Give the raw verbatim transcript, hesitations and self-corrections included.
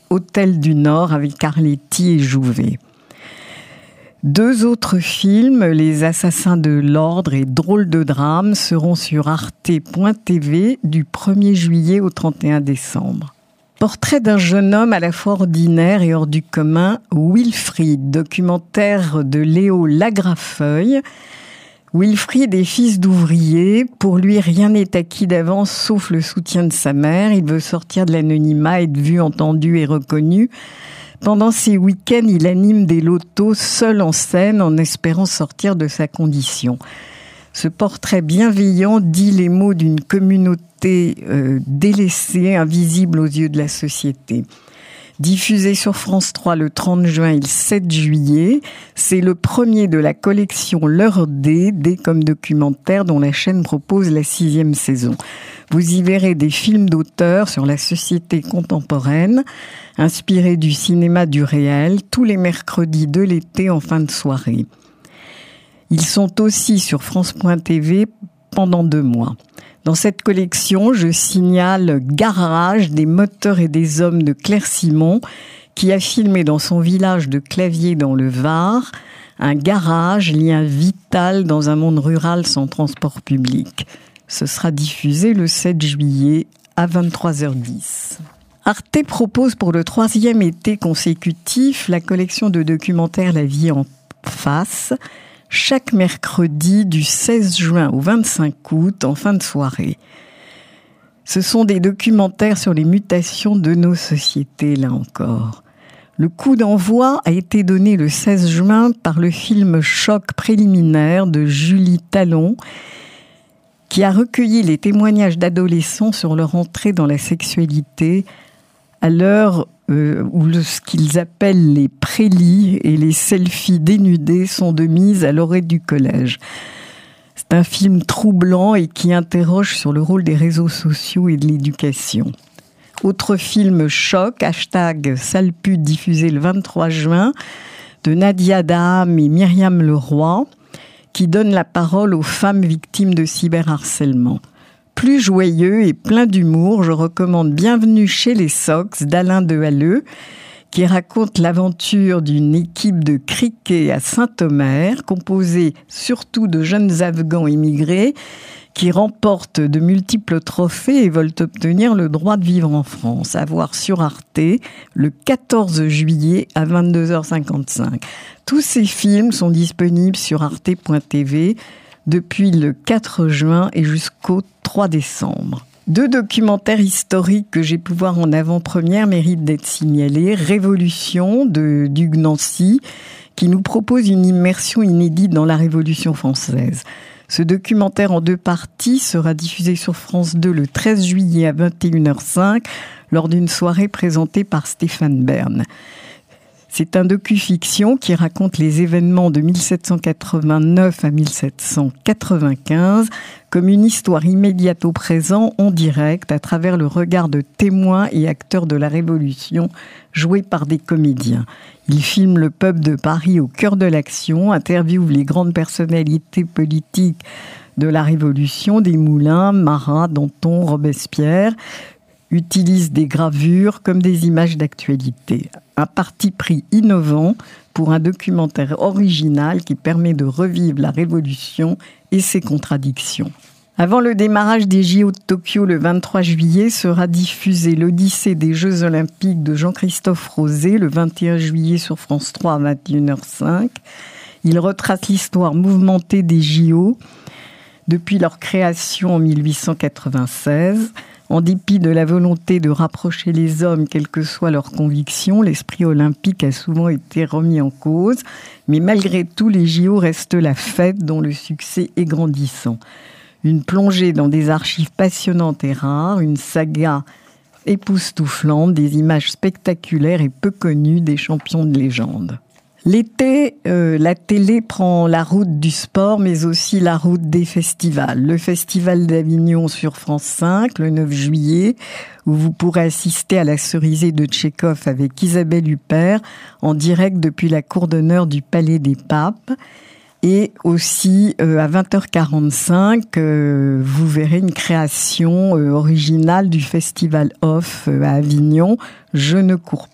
Hôtel du Nord avec Carletti et Jouvet. Deux autres films, Les Assassins de l'Ordre et Drôle de drame, seront sur arte point t v du premier juillet au trente et un décembre. Portrait d'un jeune homme à la fois ordinaire et hors du commun, Wilfried, documentaire de Léo Lagrafeuille. Wilfried est fils d'ouvrier. Pour lui, rien n'est acquis d'avance sauf le soutien de sa mère. Il veut sortir de l'anonymat, être vu, entendu et reconnu. Pendant ses week-ends, il anime des lotos seul en scène en espérant sortir de sa condition. Ce portrait bienveillant dit les mots d'une communauté euh, délaissée, invisible aux yeux de la société. Diffusé sur France trois le trente juin et le sept juillet, c'est le premier de la collection L'Heure D, D comme documentaire, dont la chaîne propose la sixième saison. Vous y verrez des films d'auteurs sur la société contemporaine, inspirés du cinéma du réel, tous les mercredis de l'été en fin de soirée. Ils sont aussi sur France point t v pendant deux mois. Dans cette collection, je signale Garage, des moteurs et des hommes de Claire Simon, qui a filmé dans son village de Claviers dans le Var un garage, lien vital dans un monde rural sans transport public. Ce sera diffusé le sept juillet à vingt-trois heures dix. Arte propose pour le troisième été consécutif la collection de documentaires La vie en face, chaque mercredi du seize juin au vingt-cinq août en fin de soirée. Ce sont des documentaires sur les mutations de nos sociétés, là encore. Le coup d'envoi a été donné le seize juin par le film Choc préliminaire de Julie Talon, qui a recueilli les témoignages d'adolescents sur leur entrée dans la sexualité à l'heure euh, où le, ce qu'ils appellent les prélis et les selfies dénudés sont de mise à l'orée du collège. C'est un film troublant et qui interroge sur le rôle des réseaux sociaux et de l'éducation. Autre film choc, hashtag Salpud, diffusé le vingt-trois juin, de Nadia Daham et Myriam Leroy, qui donne la parole aux femmes victimes de cyberharcèlement. Plus joyeux et plein d'humour, je recommande Bienvenue chez les Sox d'Alain Dehalleux, qui raconte l'aventure d'une équipe de cricket à Saint-Omer, composée surtout de jeunes Afghans immigrés, qui remportent de multiples trophées et veulent obtenir le droit de vivre en France. À voir sur Arte le quatorze juillet à vingt-deux heures cinquante-cinq. Tous ces films sont disponibles sur arte point t v depuis le quatre juin et jusqu'au trois décembre. Deux documentaires historiques que j'ai pu voir en avant-première méritent d'être signalés. Révolution de Hugues Nancy, qui nous propose une immersion inédite dans la Révolution française. Ce documentaire en deux parties sera diffusé sur France deux le treize juillet à vingt et une heures cinq lors d'une soirée présentée par Stéphane Bern. C'est un docu-fiction qui raconte les événements de mille sept cent quatre-vingt-neuf à mille sept cent quatre-vingt-quinze comme une histoire immédiate au présent, en direct, à travers le regard de témoins et acteurs de la Révolution, joués par des comédiens. Il filme le peuple de Paris au cœur de l'action, interviewe les grandes personnalités politiques de la Révolution, Desmoulins, Marat, Danton, Robespierre, utilise des gravures comme des images d'actualité. Un parti pris innovant pour un documentaire original qui permet de revivre la Révolution et ses contradictions. Avant le démarrage des J O de Tokyo le vingt-trois juillet, sera diffusée l'Odyssée des Jeux Olympiques de Jean-Christophe Rosé le vingt et un juillet sur France trois à vingt et une heures cinq. Il retrace l'histoire mouvementée des J O depuis leur création en mille huit cent quatre-vingt-seize. En dépit de la volonté de rapprocher les hommes, quelles que soient leurs convictions, l'esprit olympique a souvent été remis en cause. Mais malgré tout, les J O restent la fête dont le succès est grandissant. Une plongée dans des archives passionnantes et rares, une saga époustouflante, des images spectaculaires et peu connues des champions de légende. L'été, euh, la télé prend la route du sport, mais aussi la route des festivals. Le Festival d'Avignon sur France cinq, le neuf juillet, où vous pourrez assister à la Cerisée de Tchekhov avec Isabelle Huppert, en direct depuis la cour d'honneur du Palais des Papes. Et aussi, euh, à vingt heures quarante-cinq, euh, vous verrez une création euh, originale du Festival Off euh, à Avignon, Je ne cours